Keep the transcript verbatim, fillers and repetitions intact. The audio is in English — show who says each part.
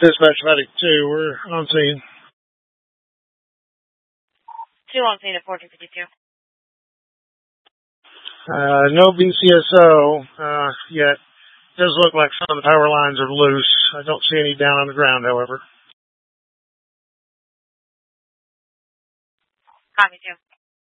Speaker 1: Dispatch Medic two, we're on scene.
Speaker 2: two on scene at fourteen fifty-two.
Speaker 1: Uh, no B C S O uh, yet. Does look like some of the power lines are loose. I don't see any down on the ground, however.
Speaker 2: Copy, two.